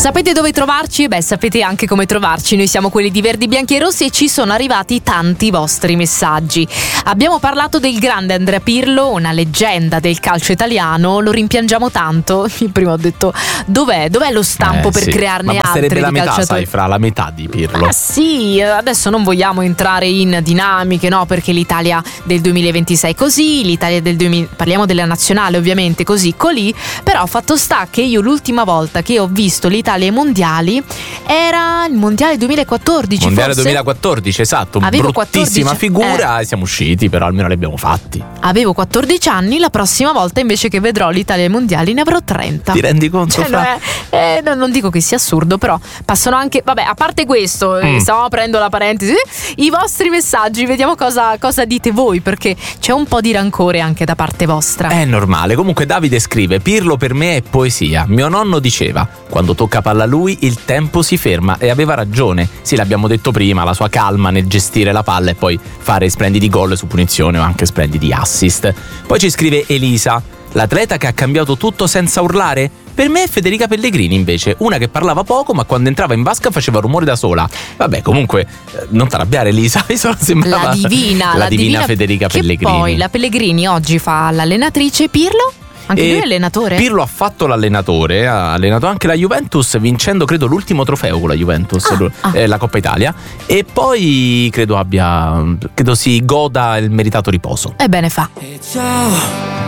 Sapete dove trovarci? Beh, sapete anche come trovarci. Noi siamo quelli di Verdi, Bianchi e Rossi e ci sono arrivati tanti vostri messaggi. Abbiamo parlato del grande Andrea Pirlo, una leggenda del calcio italiano. Lo rimpiangiamo tanto. Io prima ho detto dov'è lo stampo per crearne altri di la metà, calciatori? sai, fra la metà di Pirlo. Sì, adesso non vogliamo entrare in dinamiche, no? Perché l'Italia del 2026 così, l'Italia del 2000, parliamo della nazionale ovviamente così, colì. Però fatto sta che io l'ultima volta che ho visto l'Italia ai mondiali era il mondiale 2014. Mondiale forse? 2014, esatto. Avevo bruttissima 14, figura e siamo usciti, però almeno li abbiamo fatti. Avevo 14 anni, la prossima volta invece che vedrò l'Italia ai mondiali ne avrò 30. Ti rendi conto? Non dico che sia assurdo, però passano anche, vabbè, a parte questo, stiamo aprendo la parentesi, i vostri messaggi, vediamo cosa dite voi, perché c'è un po' di rancore anche da parte vostra. È normale. Comunque Davide scrive: Pirlo per me è poesia. Mio nonno diceva: quando tocca palla a lui il tempo si ferma, e aveva ragione. Sì, l'abbiamo detto prima, la sua calma nel gestire la palla e poi fare splendidi gol su punizione o anche splendidi assist. Poi ci scrive Elisa: l'atleta che ha cambiato tutto senza urlare? Per me è Federica Pellegrini invece, una che parlava poco ma quando entrava in vasca faceva rumore da sola. Vabbè, comunque non t'arrabbiare Elisa, mi sembrava la divina Federica che Pellegrini. Poi la Pellegrini oggi fa l'allenatrice. Pirlo? Anche lui è allenatore? Pirlo ha fatto l'allenatore, ha allenato anche la Juventus, vincendo credo l'ultimo trofeo con la Juventus, la Coppa Italia, e poi credo si goda il meritato riposo. Ebbene fa. E ciao